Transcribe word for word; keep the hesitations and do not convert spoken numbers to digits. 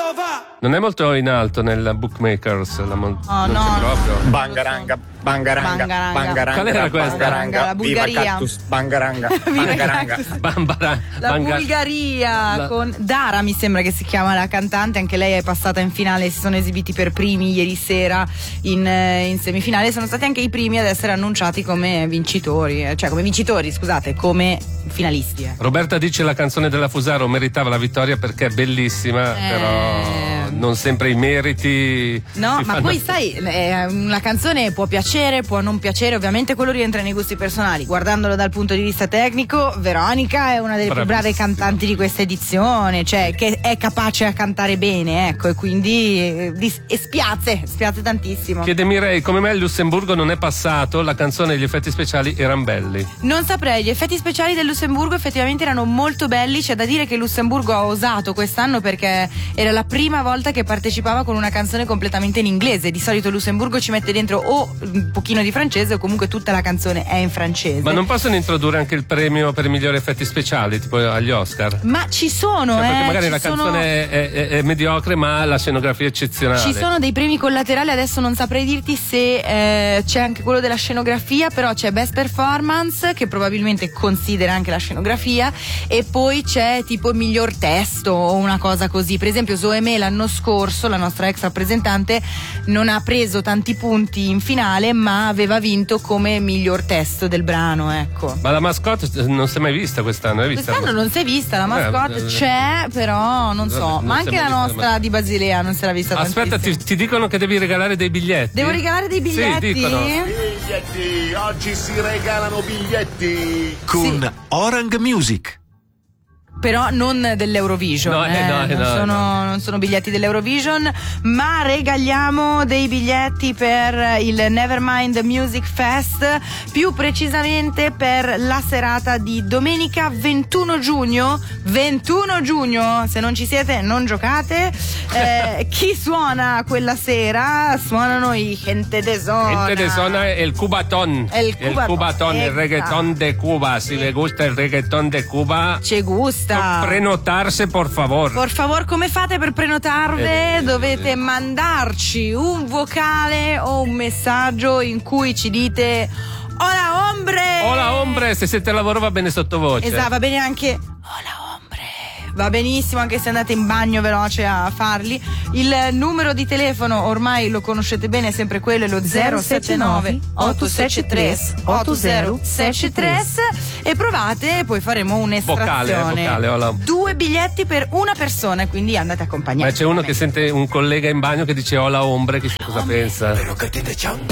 Non è molto in alto nel Bookmakers la mon- oh, non no, c'è proprio. Bangaranga, bangaranga, Bangaranga. bangaranga. Qual era questa? Bangaranga, La viva Bulgaria. Cactus, bangaranga, Viva bangaranga. Cactus. Bambara, La banga- Bulgaria La- con Dara, mi sembra che si chiama la cantante, anche lei è passata in finale, si sono esibiti per primi ieri sera in, eh, in semifinale, sono stati anche i primi ad essere annunciati come vincitori, eh, cioè come vincitori, scusate, come finalisti. Eh. Roberta dice la canzone della Fusaro meritava la vittoria perché è bellissima, Eh. però non sempre i meriti. No, si ma fanno- poi sai, eh, la canzone può piacere, può non piacere, ovviamente quello rientra nei gusti personali. Guardandolo dal punto di vista tecnico, Veronica è una delle più brave Bravissima. cantanti di questa edizione, cioè che è capace a cantare bene, ecco, e quindi eh, dis- e spiace, spiace tantissimo. Chiede Mirei, come mai il Lussemburgo non è passato? La canzone e gli effetti speciali erano belli. Non saprei, gli effetti speciali del Lussemburgo effettivamente erano molto belli, c'è da dire che il Lussemburgo ha osato quest'anno perché era la prima volta che partecipava con una canzone completamente in inglese. Di solito il Lussemburgo ci mette dentro o un pochino di francese o comunque tutta la canzone è in francese. Ma non possono introdurre anche il premio per i migliori effetti speciali, tipo agli Oscar? Ma ci sono, Cioè, perché eh, magari ci la sono- canzone è, è- è mediocre, ma la scenografia è eccezionale. Ci sono dei premi collaterali, adesso non saprei dirti se eh, c'è anche quello della scenografia, però c'è Best Performance che probabilmente considera anche la scenografia, e poi c'è tipo miglior testo o una cosa così. Per esempio Zoe May l'anno scorso, la nostra ex rappresentante, non ha preso tanti punti in finale ma aveva vinto come miglior testo del brano, ecco. Ma la mascotte non si è mai vista quest'anno, hai vista? Quest'anno non si è vista la mascotte, Eh, eh, c'è, però non so, non ma si è anche mai la vista la nostra mascotte. di Basilea non se l'ha vista Aspetta, tantissimo. ti, ti dicono che devi regalare dei biglietti? Devo regalare dei biglietti? Sì, dicono. Biglietti, oggi si regalano biglietti. Con Orang Music. Però non dell'Eurovision, No, eh, eh, no, eh, non, no, sono, no. non sono biglietti dell'Eurovision, ma regaliamo dei biglietti per il Nevermind Music Fest, più precisamente per la serata di domenica ventuno giugno. ventuno giugno, se non ci siete non giocate. Eh, chi suona quella sera? Suonano i Gente de Zona. Gente de Zona e il Cubaton. El Cubaton, Cubaton, il esatto. reggaeton de Cuba. Si le gusta il reggaeton de Cuba, Ci gusta. prenotarse por favor. Por favor, come fate per prenotarvi? Eh, Dovete mandarci un vocale o un messaggio in cui ci dite Hola ombre! Hola ombre, se siete al lavoro va bene sottovoce. Esatto, va bene anche Hola ombre. Va benissimo anche se andate in bagno veloce a farli. Il numero di telefono ormai lo conoscete bene, è sempre quello, è lo zero sette nove otto sette tre otto zero sette tre, e provate, poi faremo un'estrazione. Vocale, vocale, hola. Due biglietti per una persona, quindi andate accompagnati. Ma c'è uno che sente un collega in bagno che dice hola ombre, chissà cosa pensa. Pero que tiene chamba.